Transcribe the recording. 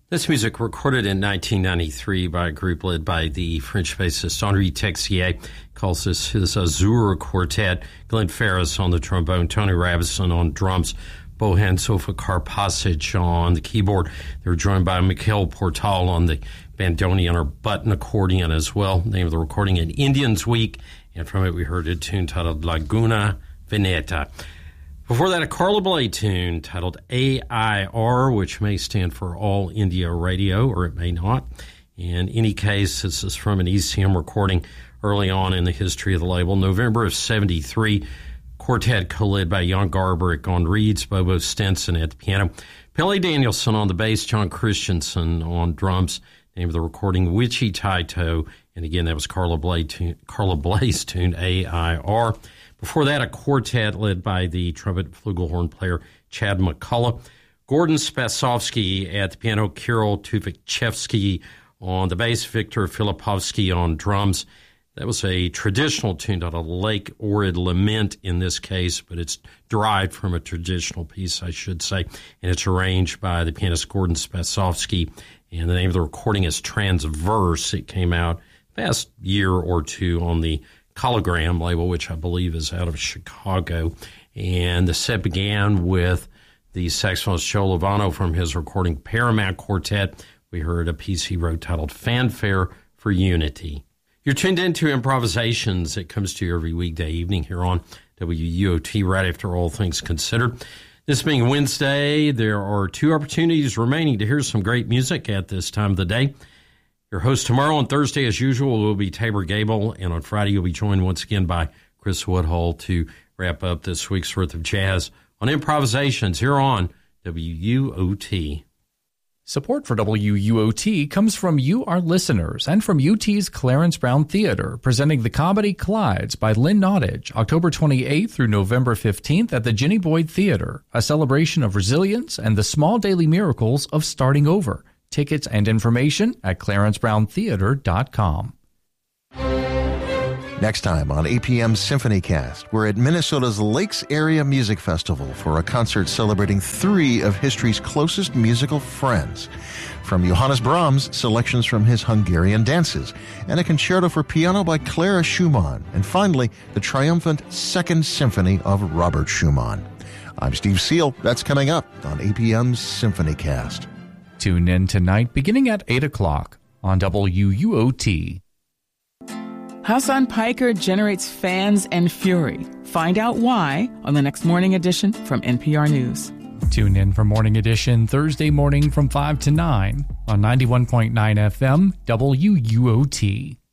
This music recorded in 1993 by a group led by the French bassist Henri Texier, calls this his Azure Quartet. Glenn Ferris on the trombone, Tony Rabison on drums, Bohan Sofa Karpasic on the keyboard. They were joined by Mikhail Portal on the bandoneon or button accordion as well. The name of the recording in Indians Week, and from it we heard a tune titled Laguna Veneta. Before that, a Carla Bley tune titled AIR, which may stand for All India Radio, or it may not. In any case, this is from an ECM recording early on in the history of the label. November of 73, quartet co-led by Jan Garbarek on reeds, Bobo Stenson at the piano, Pelle Danielson on the bass, John Christensen on drums. Name of the recording, Witchy Taito, and again, that was Carla Bley's tune, AIR. Before that, a quartet led by the trumpet flugelhorn player Chad McCullough, Gordon Spasovsky at the piano, Kirill Tuvikchevsky on the bass, Victor Filipovsky on drums. That was a traditional tune on a Lake Ohrid lament in this case, but it's derived from a traditional piece, I should say, and it's arranged by the pianist Gordon Spasovsky, and the name of the recording is Transverse. It came out past year or two on the Cologram label, which I believe is out of Chicago. And the set began with the saxophonist Joe Lovano from his recording Paramount Quartet. We heard a piece he wrote titled Fanfare for Unity. You're tuned into Improvisations. It comes to you every weekday evening here on WUOT, right after All Things Considered. This being Wednesday, there are 2 opportunities remaining to hear some great music at this time of the day. Your host tomorrow on Thursday, as usual, will be Tabor Gable, and on Friday you'll be joined once again by Chris Woodhull to wrap up this week's worth of jazz on Improvisations here on WUOT. Support for WUOT comes from you, our listeners, and from UT's Clarence Brown Theater, presenting the comedy Clydes by Lynn Nottage, October 28th through November 15th at the Ginny Boyd Theater, a celebration of resilience and the small daily miracles of starting over. Tickets and information at clarencebrowntheater.com. Next time on APM's SymphonyCast, we're at Minnesota's Lakes Area Music Festival for a concert celebrating 3 of history's closest musical friends. From Johannes Brahms, selections from his Hungarian dances, and a concerto for piano by Clara Schumann, and finally, the triumphant Second Symphony of Robert Schumann. I'm Steve Seal. That's coming up on APM's SymphonyCast. Tune in tonight beginning at 8 o'clock on WUOT. Hassan Piker generates fans and fury. Find out why on the next Morning Edition from NPR News. Tune in for Morning Edition Thursday morning from 5 to 9 on 91.9 FM WUOT.